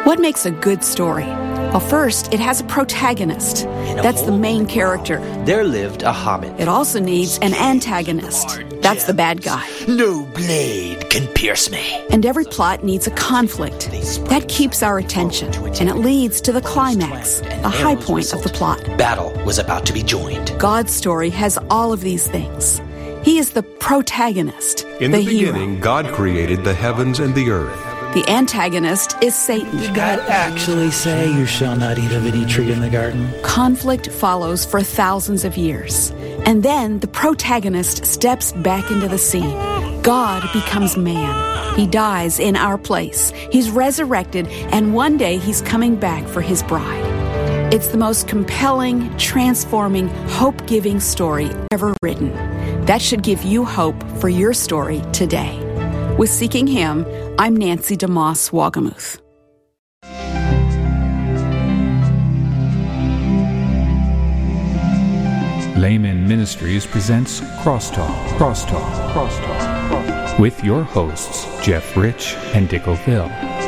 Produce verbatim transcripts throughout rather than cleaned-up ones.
What makes a good story? Well, first, it has a protagonist. That's the main character. There lived a hobbit. It also needs an antagonist. That's the bad guy. No blade can pierce me. And every plot needs a conflict. That keeps our attention, and it leads to the climax, the high point of the plot. Battle was about to be joined. God's story has all of these things. He is the protagonist, In the the beginning, hero. God created the heavens and the earth. The antagonist is Satan. Did God actually say, "You shall not eat of any tree in the garden"? Conflict follows for thousands of years. And then the protagonist steps back into the scene. God becomes man. He dies in our place. He's resurrected, and one day he's coming back for his bride. It's the most compelling, transforming, hope-giving story ever written. That should give you hope for your story today. With Seeking Him, I'm Nancy DeMoss Wagamuth. Layman Ministries presents Crosstalk, Crosstalk, Crosstalk, Crosstalk, with your hosts, Jeff Rich and Dick O'Phil.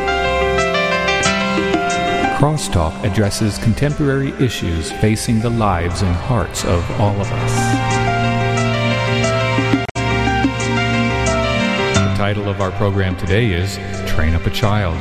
Crosstalk addresses contemporary issues facing the lives and hearts of all of us. The title of our program today is Train Up a Child.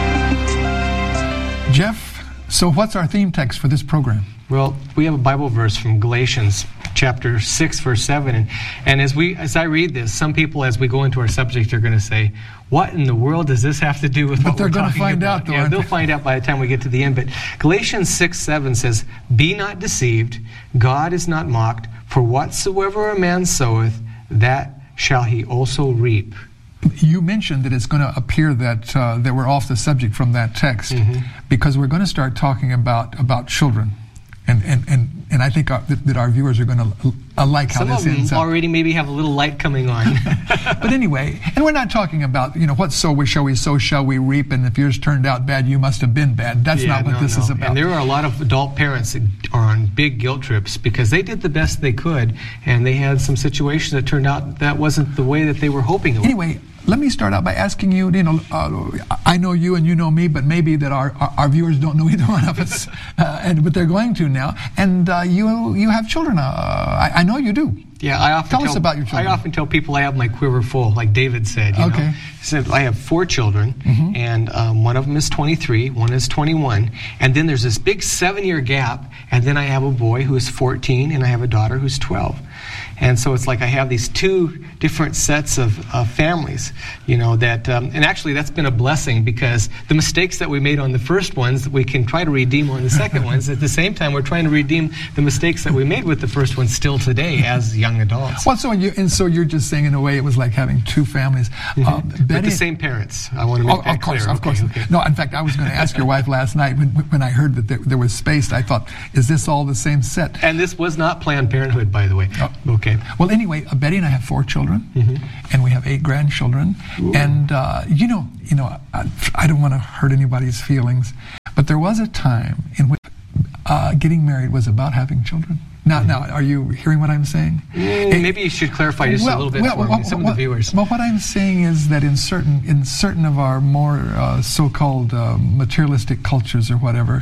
Jeff, so what's our theme text for this program? Well, we have a Bible verse from Galatians chapter six, verse seven. And, and as we as I read this, some people, as we go into our subject, are going to say, what in the world does this have to do with but what we're they're talking gonna find about? out, though, yeah, aren't they'll they? find out by the time we get to the end. But Galatians six, seven says, "Be not deceived, God is not mocked, for whatsoever a man soweth, that shall he also reap." You mentioned that it's going to appear that uh, that we're off the subject from that text, Mm-hmm. because we're going to start talking about about children, and and and, and I think our, that, that our viewers are going to uh, like how Some this of them ends up. already maybe have a little light coming on. But anyway, and we're not talking about, you know, what sow we shall we sow shall we reap, and if yours turned out bad, you must have been bad. That's Yeah, not what no, this no. is about. And there are a lot of adult parents that are on big guilt trips because they did the best they could, and they had some situations that turned out that wasn't the way that they were hoping it would. Anyway, let me start out by asking you, you know, uh, I know you and you know me, but maybe that our, our, our viewers don't know either one of us, uh, and but they're going to now. And uh, you you have children. Uh, I, I know you do. Yeah, I often Tell tell us about your children. I often tell people I have my quiver full, like David said. You Okay. know? He said I have four children, Mhm. and um, one of them is twenty-three, one is twenty-one, and then there's this big seven-year gap, and then I have a boy who is fourteen, and I have a daughter who's twelve. And so it's like I have these two different sets of, of families, you know, that, um, and actually that's been a blessing because the mistakes that we made on the first ones, we can try to redeem on the second ones. At the same time, we're trying to redeem the mistakes that we made with the first ones still today as young adults. Well, so you, and so you're just saying in a way it was like having two families. Mm-hmm. Uh, With Betty, the same parents. I want to make Oh, that of course, clear. of course. Okay, okay. No, in fact, I was going to ask your wife last night when, when I heard that there, there was space. I thought, is this all the same set? And this was not Planned Parenthood, by the way. Oh. Okay. Well, anyway, uh, Betty and I have four children, Mhm. and we have eight grandchildren. Ooh. And uh, you know, you know, I, I don't want to hurt anybody's feelings, but there was a time in which uh, getting married was about having children. Now, now, are you hearing what I'm saying? Mm, It- maybe you should clarify just a little bit for me, some of the viewers. Well, what I'm saying is that in certain in certain of our more uh, so-called uh, materialistic cultures or whatever,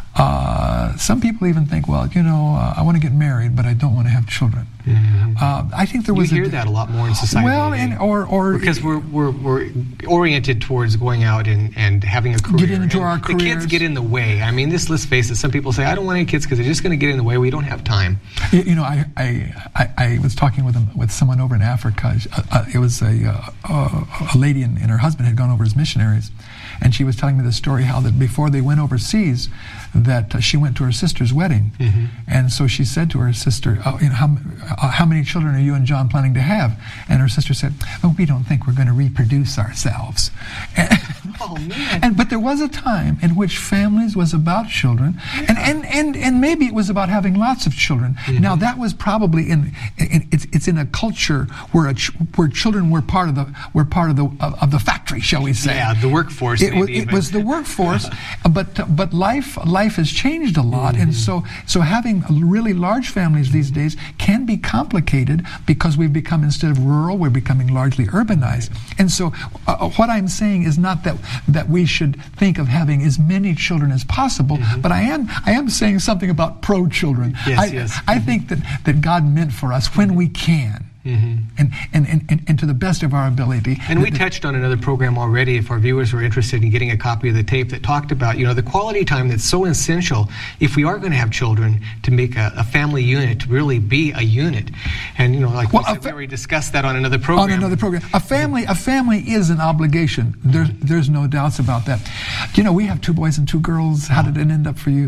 uh, some people even think, well, you know, uh, I want to get married, but I don't want to have children. Mhm. Uh, I think there You was hear a, that a lot more in society. Well, today. and or or because we're, we're we're oriented towards going out and, and having a career. Get into And our the kids careers. get in the way. I mean, this, let's face it, some people say, I don't want any kids because they're just going to get in the way. We don't have time. You, you know, I, I I I was talking with them, with someone over in Africa. Uh, uh, it was a uh, uh, a lady and, and her husband had gone over as missionaries, and she was telling me the story how that before they went overseas, that uh, she went to her sister's wedding, Mhm. and so she said to her sister, oh, you know, how uh, how many children are you and John planning to have? And her sister said, oh, we don't think we're going to reproduce ourselves. And, Oh, man. and but there was a time in which families was about children, and, and, and, and maybe it was about having lots of children. Mm-hmm. Now that was probably in, in it's it's in a culture where a ch- where children were part of the were part of the of, of the factory, shall we say? Yeah, the workforce. It, maybe was, it even. was the workforce, but but life life has changed a lot, Mm-hmm. and so so having really large families these days can be complicated because we've become, instead of rural, we're becoming largely urbanized. And so uh, what I'm saying is not that that we should think of having as many children as possible. Mm-hmm. But I am I am saying something about pro-children. Yes, I, yes. I Mm-hmm. think that, that God meant for us when we can. Mm-hmm. And, and, and, and, and to the best of our ability. And we touched on another program already, if our viewers were interested in getting a copy of the tape, that talked about, you know, the quality time that's so essential if we are going to have children to make a, a family unit, to really be a unit. And, you know, like well, we, said, fa- we already discussed that on another program. On another program. A family, a family is an obligation. There's, there's no doubts about that. You know, we have two boys and two girls. How did it end up for you?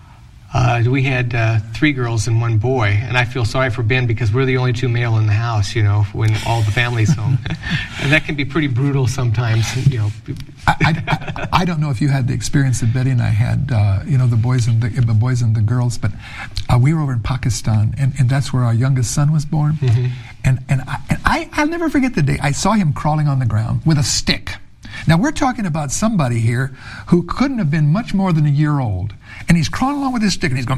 Uh, we had uh, three girls and one boy, and I feel sorry for Ben because we're the only two male in the house, you know, when all the family's home. And that can be pretty brutal sometimes, you know. I, I, I don't know if you had the experience that Betty and I had, uh, you know, the boys and the, the boys and the girls, but uh, we were over in Pakistan, and, and that's where our youngest son was born. Mm-hmm. And, and, I, and I, I'll never forget the day I saw him crawling on the ground with a stick. Now, we're talking about somebody here who couldn't have been much more than a year old. And he's crawling along with his stick, and he's going,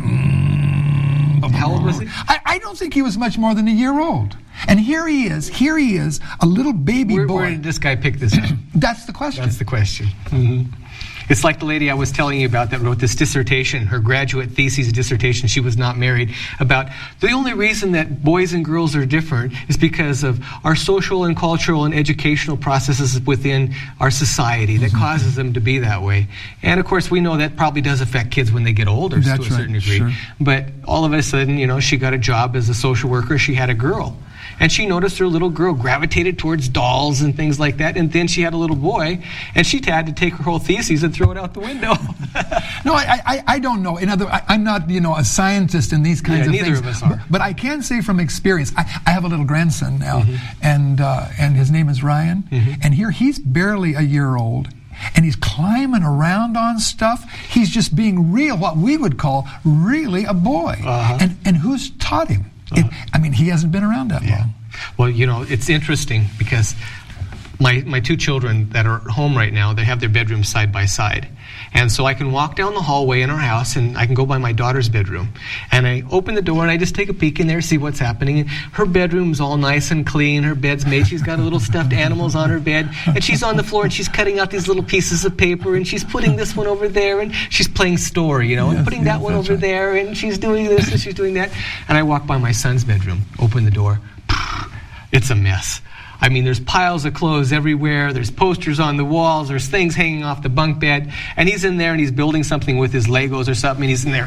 mm, how old was he? I, I don't think he was much more than a year old. And here he is, here he is, a little baby where, boy. Where did this guy pick this up? That's the question. That's the question. Mm-hmm. It's like the lady I was telling you about that wrote this dissertation, her graduate thesis dissertation. She was not married, about the only reason that boys and girls are different is because of our social and cultural and educational processes within our society that mm-hmm. causes them to be that way. And of course, we know that probably does affect kids when they get older. That's to a certain right, degree. sure. But all of a sudden, you know, she got a job as a social worker. She had a girl. And she noticed her little girl gravitated towards dolls and things like that. And then she had a little boy, and she had to take her whole thesis and throw it out the window. No, I, I, I don't know. In other, I, I'm not, you know, a scientist in these kinds yeah, of neither things. Neither of us are. But, but I can say from experience, I, I have a little grandson now, mm-hmm. and uh, and his name is Ryan. Mm-hmm. And here he's barely a year old. And he's climbing around on stuff. He's just being real, what we would call really a boy. Uh-huh. And and who's taught him? Uh-huh. It, I mean, he hasn't been around that yeah. long. Well, you know, it's interesting because my my two children that are at home right now, they have their bedrooms side by side. And so I can walk down the hallway in our house, and I can go by my daughter's bedroom. And I open the door, and I just take a peek in there, see what's happening. And her bedroom's all nice and clean. Her bed's made. She's got a little stuffed animals on her bed. And she's on the floor, and she's cutting out these little pieces of paper, and she's putting this one over there, and she's playing story, you know, yes, and putting yes, that one over right. there, and she's doing this, and she's doing that. And I walk by my son's bedroom, open the door. It's a mess. I mean, there's piles of clothes everywhere. There's posters on the walls. There's things hanging off the bunk bed. And he's in there, and he's building something with his Legos or something. And he's in there,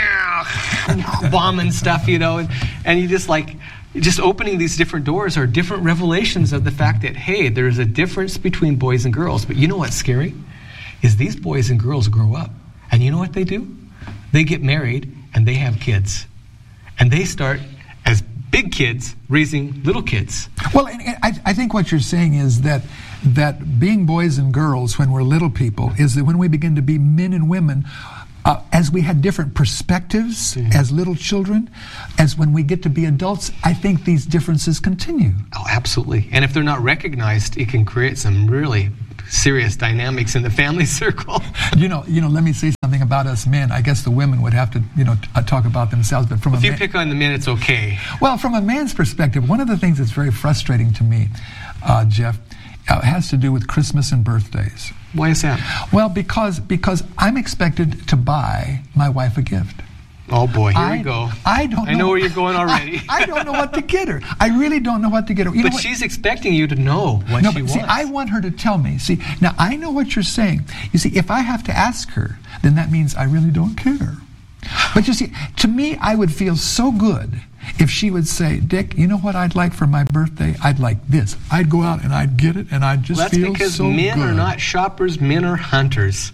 bombing stuff, you know. And, and you just like, just opening these different doors are different revelations of the fact that, hey, there's a difference between boys and girls. But you know what's scary? Is these boys and girls grow up. And you know what they do? They get married, and they have kids. And they start as big kids raising little kids. Well, and, and I, I think what you're saying is that that being boys and girls when we're little people is that when we begin to be men and women, uh, as we had different perspectives mm-hmm. as little children, as when we get to be adults, I think these differences continue. Oh, absolutely. And if they're not recognized, it can create some really serious dynamics in the family circle. You know, you know. Let me say something about us men. I guess the women would have to, you know, t- uh, talk about themselves. But from if a you man, pick on the men, it's okay. Well, from a man's perspective, one of the things that's very frustrating to me, uh, Jeff, uh, has to do with Christmas and birthdays. Why is that? Well, because because I'm expected to buy my wife a gift. Oh boy, here I, we go. I don't. I know, know where you're going already. I, I don't know what to get her. I really don't know what to get her. You but know what? she's expecting you to know what no, she but wants. See, I want her to tell me. See, now I know what you're saying. You see, if I have to ask her, then that means I really don't care. But you see, to me, I would feel so good if she would say, Dick, you know what I'd like for my birthday? I'd like this. I'd go out and I'd get it, and I'd just well, that's feel because so men good. are not shoppers, men are hunters.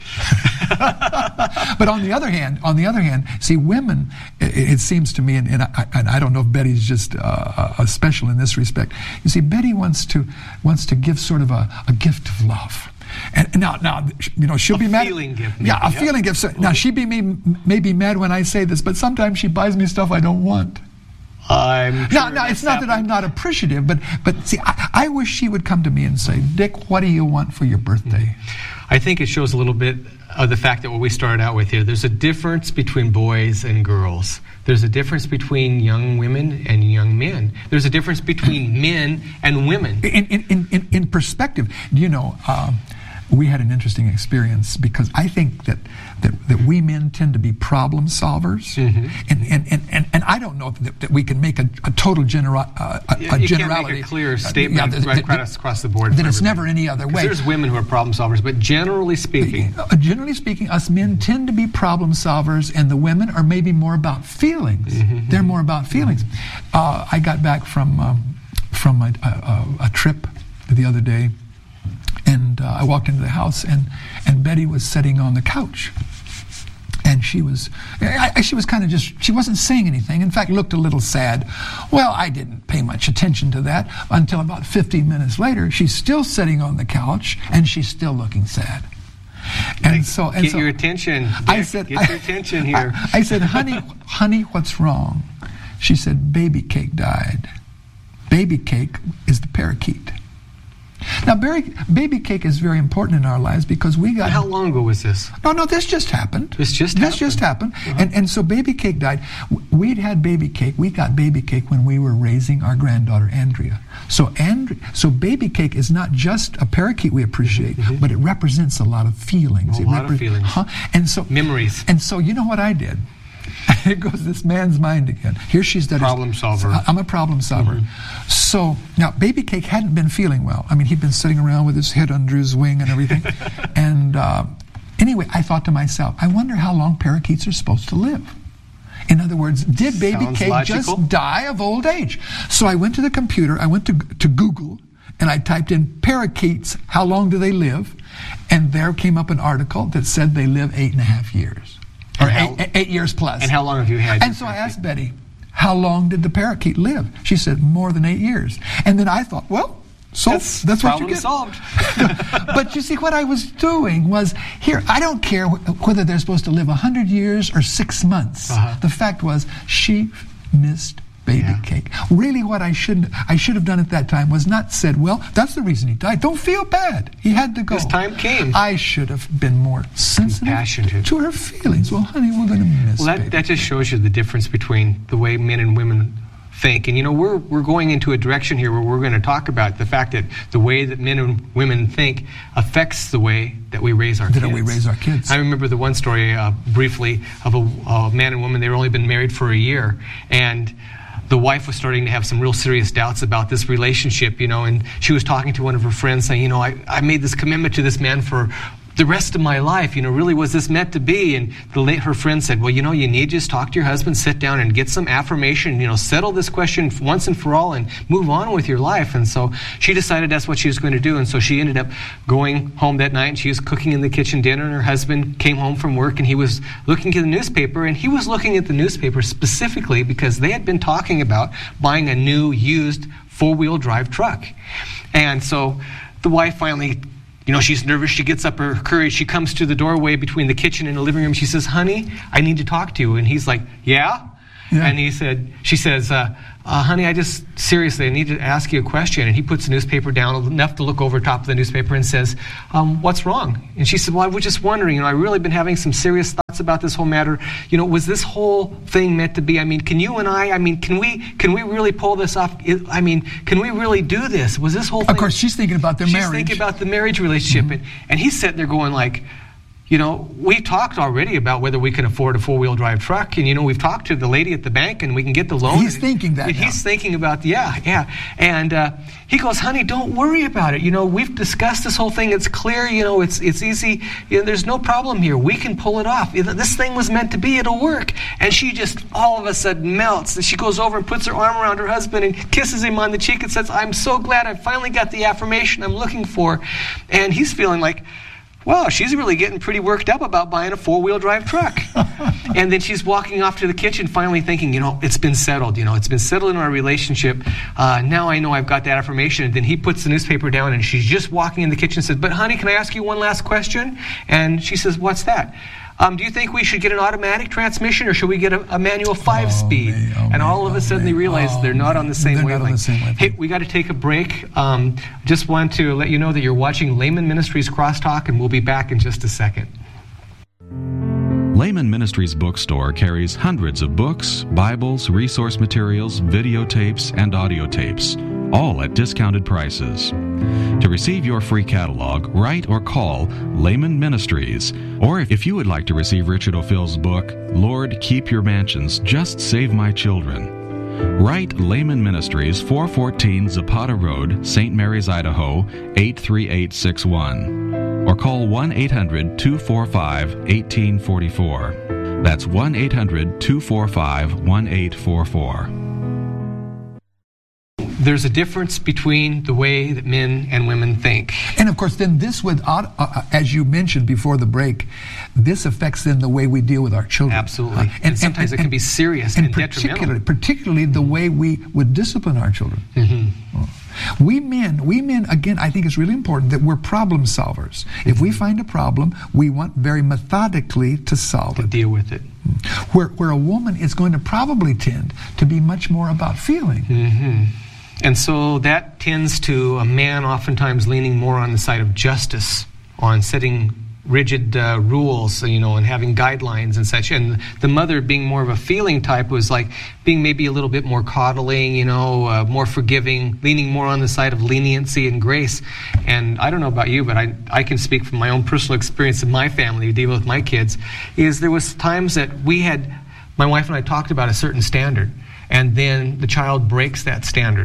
But on the other hand, on the other hand, see, women, it, it seems to me, and, and, I, and I don't know if Betty's just uh, a special in this respect. You see, Betty wants to wants to give sort of a, a gift of love. And now, now, you know, she'll a be mad. Feeling gift, yeah, a yeah. feeling gift. So, now, she be may, may be mad when I say this, but sometimes she buys me stuff I don't want. I'm no, sure no, it's not happened. that I'm not appreciative, but but see, I, I wish she would come to me and say, Dick, what do you want for your birthday? I think it shows a little bit of the fact that what we started out with here, there's a difference between boys and girls. There's a difference between young women and young men. There's a difference between men and women. In in in, in perspective, you know. Um, we had an interesting experience because I think that, that, that we men tend to be problem solvers. Mm-hmm. And, and, and, and, and I don't know that, that we can make a, a total genera- uh, a, yeah, a you generality. Can't make a clear statement uh, yeah, the, right the, across, across the board. That it's never any other way. There's women who are problem solvers, but generally speaking. Uh, generally speaking, us men tend to be problem solvers, and the women are maybe more about feelings. Mm-hmm. They're more about feelings. Mm-hmm. Uh, I got back from, um, from a, a, a trip the other day, and uh, I walked into the house, and, and Betty was sitting on the couch. And she was, I, I, she was kind of just, she wasn't saying anything. In fact, looked a little sad. Well, I didn't pay much attention to that until about fifteen minutes later. She's still sitting on the couch, and she's still looking sad. And like, so, and get so your attention. Dick. I said, get your attention here. I, I said, honey, honey, what's wrong? She said, baby cake died. Baby cake is the parakeet. Now, baby, baby cake is very important in our lives because we got... How long ago was this? No, no, this just happened. This just this happened? just happened. Uh-huh. And, and so baby cake died. We'd had baby cake. We got baby cake when we were raising our granddaughter, Andrea. So Andrea, so baby cake is not just a parakeet we appreciate, mm-hmm. but it represents a lot of feelings. A it lot repre- of feelings. Huh? And so, memories. And so you know what I did? It goes this man's mind again. Here she's done problem solver. I'm a problem solver. Mm-hmm. So now, baby cake hadn't been feeling well. I mean, he'd been sitting around with his head under his wing and everything. and uh, anyway, I thought to myself, I wonder how long parakeets are supposed to live. In other words, did baby Sounds cake logical. just die of old age? So I went to the computer. I went to to Google, and I typed in parakeets. How long do they live? And there came up an article that said they live eight and a half years. Or how, eight, eight years plus. And how long have you had? And so I asked Betty, how long did the parakeet live? She said, more than eight years. And then I thought, well, so that's, that's what you get. Problem solved. But you see, what I was doing was, here, I don't care wh- whether they're supposed to live one hundred years or six months. Uh-huh. The fact was, she missed baby yeah. cake. Really, what I shouldn't, I should have done at that time was not said, well, that's the reason he died. Don't feel bad. He had to go. His time came. I should have been more sensitive to her feelings. Well, honey, we're going to miss Well, that, baby. that just shows you the difference between the way men and women think. And, you know, we're we're going into a direction here where we're going to talk about the fact that the way that men and women think affects the way that we raise our that kids. we raise our kids. I remember the one story, uh, briefly, of a, a man and woman. They were only been married for a year, and the wife was starting to have some real serious doubts about this relationship, you know, and she was talking to one of her friends saying, you know, I, I made this commitment to this man for the rest of my life, you know, really was this meant to be? And the late, her friend said, well, you know, you need to just talk to your husband, sit down and get some affirmation, you know, settle this question once and for all and move on with your life. And so she decided that's what she was going to do. And so she ended up going home that night, and she was cooking in the kitchen dinner, and her husband came home from work, and he was looking at the newspaper, and he was looking at the newspaper specifically because they had been talking about buying a new used four-wheel drive truck. And so the wife finally, you know, she's nervous. She gets up her courage. She comes to the doorway between the kitchen and the living room. She says, honey, I need to talk to you. And he's like, yeah? yeah. And he said, she says, uh, uh, honey, I just, seriously, I need to ask you a question. And he puts the newspaper down enough to look over top of the newspaper and says, um, what's wrong? And she said, well, I was just wondering, you know, I've really been having some serious thoughts about this whole matter. You know, was this whole thing meant to be? I mean, can you and I, I mean, can we can we really pull this off? I mean, can we really do this? Was this whole thing? Of course, she's thinking about their she's marriage. She's thinking about the marriage relationship. Mm-hmm. And, and he's sitting there going like, you know, we talked already about whether we can afford a four-wheel drive truck. And, you know, we've talked to the lady at the bank and we can get the loan. He's and, thinking that and now. He's thinking about, yeah, yeah. And uh, he goes, honey, don't worry about it. You know, we've discussed this whole thing. It's clear, you know, it's it's easy. You know, there's no problem here. We can pull it off. This thing was meant to be. It'll work. And she just all of a sudden melts. And she goes over and puts her arm around her husband and kisses him on the cheek and says, I'm so glad I finally got the affirmation I'm looking for. And he's feeling like, wow, she's really getting pretty worked up about buying a four-wheel drive truck. And then she's walking off to the kitchen finally thinking, you know, it's been settled. You know, it's been settled in our relationship. Uh, now I know I've got that affirmation. And then he puts the newspaper down, and she's just walking in the kitchen and says, but honey, can I ask you one last question? And she says, what's that? Um, do you think we should get an automatic transmission, or should we get a, a manual five-speed? Oh, oh, and all of a sudden they realize oh, they're not on the same wavelength. wavelength. Hey, we got to take a break. Um, just want to let you know that you're watching Layman Ministries Crosstalk, and we'll be back in just a second. Layman Ministries Bookstore carries hundreds of books, Bibles, resource materials, videotapes, and audio tapes, all at discounted prices. To receive your free catalog, write or call Layman Ministries. Or if you would like to receive Richard O'Fill's book, Lord, Keep Your Mansions, Just Save My Children, write Layman Ministries, four fourteen Zapata Road, Saint Mary's, Idaho, eight three eight six one. Or call one eight hundred two four five one eight four four. That's one eight hundred two four five one eight four four. There's a difference between the way that men and women think. And of course, then this would, uh, as you mentioned before the break, this affects then the way we deal with our children. Absolutely. Uh, and, and sometimes and, it can be serious and, and particularly, detrimental. Particularly the way we would discipline our children. Mm-hmm. Oh. We men, we men, again, I think it's really important that we're problem solvers. Mm-hmm. If we find a problem, we want very methodically to solve to it. deal with it. Where, where a woman is going to probably tend to be much more about feeling. Mm-hmm. And so that tends to a man oftentimes leaning more on the side of justice, on setting rigid uh, rules, you know, and having guidelines and such. And the mother, being more of a feeling type, was like being maybe a little bit more coddling, you know, uh, more forgiving, leaning more on the side of leniency and grace. And I don't know about you, but I I can speak from my own personal experience in my family, dealing with my kids, is there was times that we had, my wife and I talked about a certain standard, and then the child breaks that standard.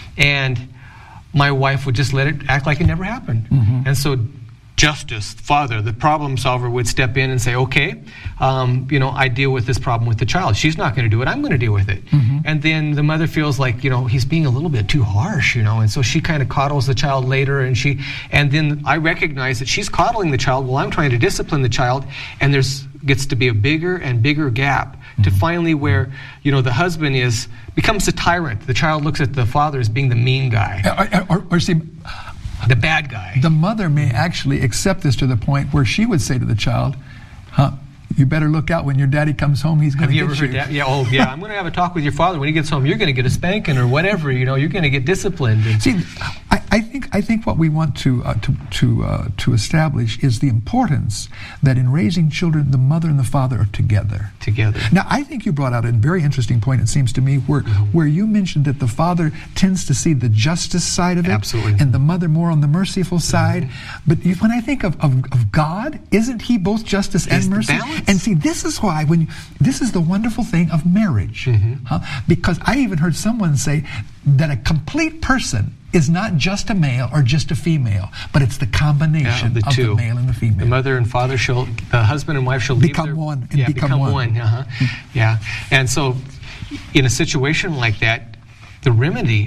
And my wife would just let it act like it never happened. Mm-hmm. And so justice, father, the problem solver, would step in and say, okay, um, you know, I deal with this problem with the child. She's not going to do it. I'm going to deal with it. Mm-hmm. And then the mother feels like, you know, he's being a little bit too harsh, you know, and so she kind of coddles the child later, and she, and then I recognize that she's coddling the child while I'm trying to discipline the child, and there's gets to be a bigger and bigger gap to finally where, you know, the husband is becomes the tyrant. The child looks at the father as being the mean guy. Or, or, or see, the bad guy. The mother may actually accept this to the point where she would say to the child, huh, you better look out when your daddy comes home, he's going to get you. Have you ever heard that? Yeah, oh, yeah, I'm going to have a talk with your father. When he gets home, you're going to get a spanking or whatever, you know, you're going to get disciplined. And see, I, I think I think what we want to uh, to to uh, to establish is the importance that in raising children, the mother and the father are together. Together. Now, I think you brought out a very interesting point, it seems to me, where mm-hmm. where you mentioned that the father tends to see the justice side of it, absolutely, and the mother more on the merciful side. Mm-hmm. But if, when I think of, of, of God, isn't He both justice He's and mercy? And see, this is why when you, this is the wonderful thing of marriage, mm-hmm. huh? Because I even heard someone say that a complete person is not just a male or just a female, but it's the combination yeah, the of two. the male and the female. The mother and father shall, the husband and wife shall become leave their, one. And yeah, become, become one. one. Uh-huh. Mm-hmm. Yeah, and so in a situation like that, the remedy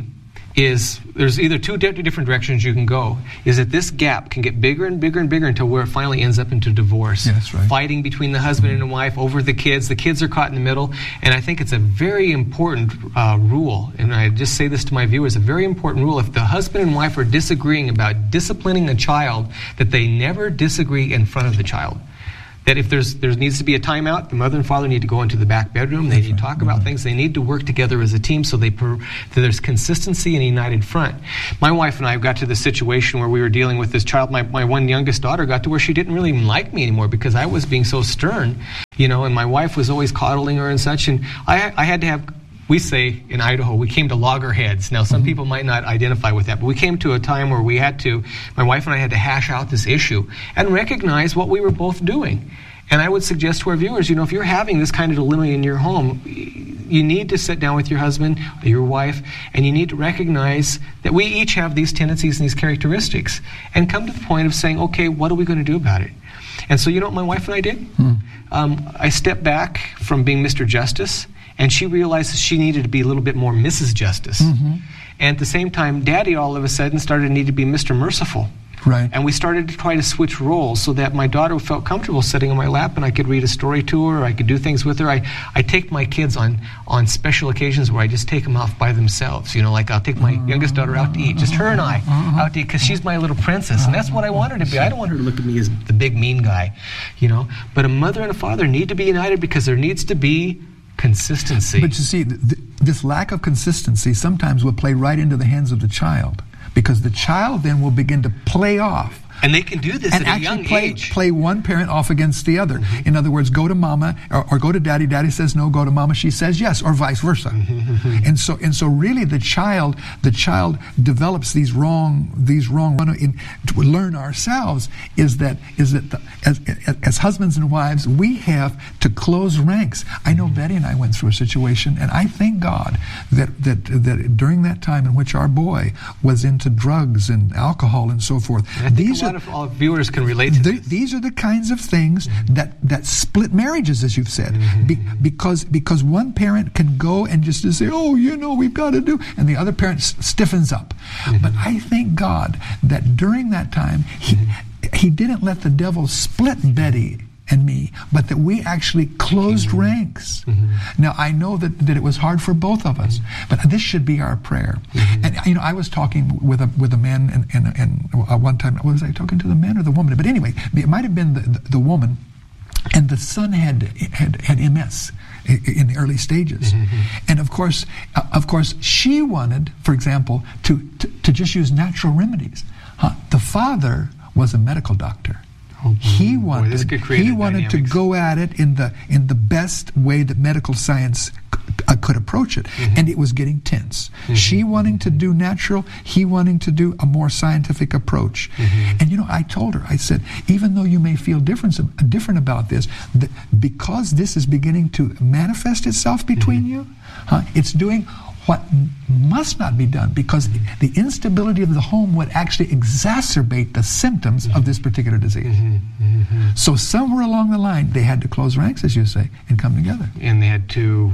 is there's either two different directions you can go. Is that this gap can get bigger and bigger and bigger until where it finally ends up into divorce. Yes, right. Fighting between the husband and the wife over the kids. The kids are caught in the middle. And I think it's a very important uh, rule, and I just say this to my viewers, a very important rule. If the husband and wife are disagreeing about disciplining a child, that they never disagree in front of the child. That if there's there needs to be a timeout, the mother and father need to go into the back bedroom. They That's need right. to talk about mm-hmm. things. They need to work together as a team so they per, that there's consistency and a united front. My wife and I got to the situation where we were dealing with this child. My, my one youngest daughter got to where she didn't really even like me anymore because I was being so stern, you know, and my wife was always coddling her and such. And I, I had to have... We say in Idaho, we came to loggerheads. Now, some mm-hmm. people might not identify with that, but we came to a time where we had to, my wife and I had to hash out this issue and recognize what we were both doing. And I would suggest to our viewers, you know, if you're having this kind of dilemma in your home, you need to sit down with your husband or your wife, and you need to recognize that we each have these tendencies and these characteristics, and come to the point of saying, okay, what are we going to do about it? And so, you know what my wife and I did? Hmm. Um, I stepped back from being Mister Justice, and she realized that she needed to be a little bit more Missus Justice. Mm-hmm. And at the same time, Daddy all of a sudden started to need to be Mister Merciful. Right. And we started to try to switch roles so that my daughter felt comfortable sitting on my lap and I could read a story to her, or I could do things with her. I, I take my kids on, on special occasions where I just take them off by themselves. You know, like I'll take my uh, youngest daughter out to eat, just her and I, uh, out to eat, because she's my little princess. And that's what I want her to be. I don't want her to look at me as the big mean guy, you know. But a mother and a father need to be united because there needs to be consistency. But you see, th- th- this lack of consistency sometimes will play right into the hands of the child, because the child then will begin to play off And they can do this and at a young actually play, age. play one parent off against the other. Mm-hmm. In other words, go to mama or, or go to daddy. Daddy says no. Go to mama. She says yes, or vice versa. Mm-hmm. And so and so really the child the child develops these wrong these wrong. In, to learn ourselves is that is that the, as, as as husbands and wives we have to close ranks. I know mm-hmm. Betty and I went through a situation, and I thank God that that that during that time in which our boy was into drugs and alcohol and so forth. And I think these a lot are, of all viewers can relate to the, this. These are the kinds of things mm-hmm. that, that split marriages, as you've said, mm-hmm. Be, because because one parent can go and just say, oh, you know, we've got to do, and the other parent s- stiffens up. Mm-hmm. But I thank God that during that time, he mm-hmm. he didn't let the devil split Betty and me, but that we actually closed mm-hmm. ranks. Mm-hmm. Now, I know that, that it was hard for both of us, mm-hmm. but this should be our prayer. Mm-hmm. And, you know, I was talking with a with a man, and, and, and uh, one time, was I talking to the man or the woman? But anyway, it might have been the, the, the woman, and the son had had, had M S in the early stages. Mm-hmm. And of course, uh, of course, she wanted, for example, to, to, to just use natural remedies. Huh? The father was a medical doctor. He wanted, Boy, he wanted to go at it in the in the best way that medical science c- uh, could approach it, mm-hmm. and it was getting tense. Mm-hmm. She wanting to do natural, he wanting to do a more scientific approach. Mm-hmm. And you know, I told her, I said, even though you may feel different different about this, that because this is beginning to manifest itself between mm-hmm. you, huh, it's doing what must not be done, because the instability of the home would actually exacerbate the symptoms mm-hmm. of this particular disease. Mm-hmm. Mm-hmm. So somewhere along the line, they had to close ranks, as you say, and come together. And they had to,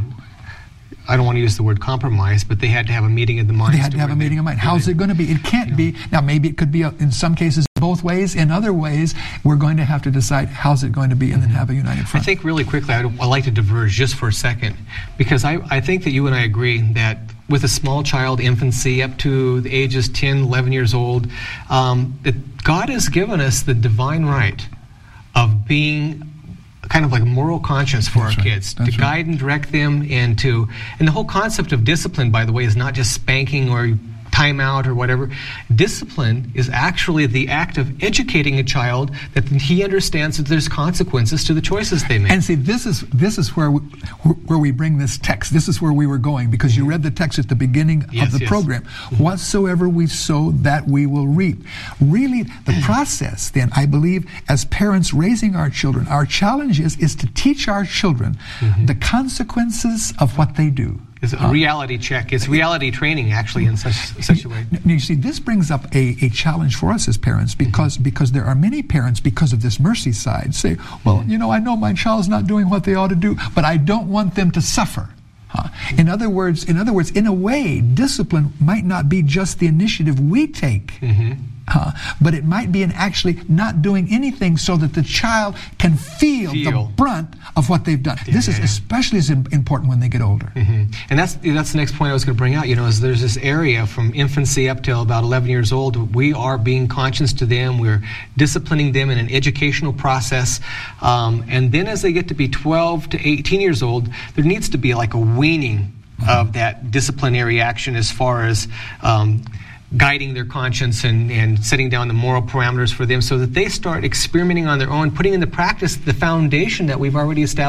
I don't want to use the word compromise, but they had to have a meeting of the mind. They had to have a meeting of mind. How's it going to be? It can't you know. be. Now, maybe it could be, a, in some cases, both ways. In other ways, we're going to have to decide how's it going to be and then have a united front. I think really quickly, I'd, I'd like to diverge just for a second, because I, I think that you and I agree that with a small child, infancy, up to the ages ten, eleven years old, um, that God has given us the divine right of being kind of like a moral conscience for That's our right. kids, That's to guide right. and direct them, and to, and the whole concept of discipline, by the way, is not just spanking or time out or whatever. Discipline is actually the act of educating a child that he understands that there's consequences to the choices they make. And see, this is this is where we, where we bring this text. This is where we were going, because you read the text at the beginning yes, of the yes. program. Mm-hmm. Whatsoever we sow, that we will reap. Really, the process then, I believe, as parents raising our children, our challenge is, is to teach our children mm-hmm. the consequences of what they do. It's a reality check. It's reality training, actually, in such such a way. You see, this brings up a, a challenge for us as parents, because mm-hmm. because there are many parents, because of this mercy side, say, well, mm-hmm. you know, I know my child's not doing what they ought to do, but I don't want them to suffer. Huh? In other words, in other words, in a way, discipline might not be just the initiative we take. Mm-hmm. Uh, but it might be in actually not doing anything so that the child can feel, feel. the brunt of what they've done. Yeah, this is yeah. especially as important when they get older. Mm-hmm. And that's that's the next point I was going to bring out. You know, is there's this area from infancy up till about eleven years old. We are being conscious to them. We're disciplining them in an educational process. Um, and then as they get to be twelve to eighteen years old, there needs to be like a weaning mm-hmm. of that disciplinary action as far as Um, guiding their conscience and, and setting down the moral parameters for them, so that they start experimenting on their own, putting into practice the foundation that we've already established